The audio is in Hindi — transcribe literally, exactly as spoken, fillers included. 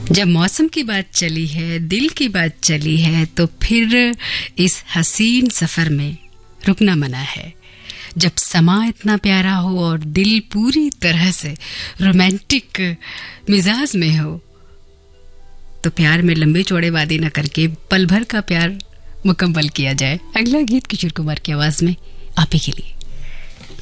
जब मौसम की बात चली है, दिल की बात चली है, तो फिर इस हसीन सफर में रुकना मना है। जब समा इतना प्यारा हो और दिल पूरी तरह से रोमांटिक मिजाज में हो, तो प्यार में लंबे चौड़े वादे न करके पल भर का प्यार मुकम्मल किया जाए। अगला गीत किशोर कुमार की आवाज में आप ही के लिए।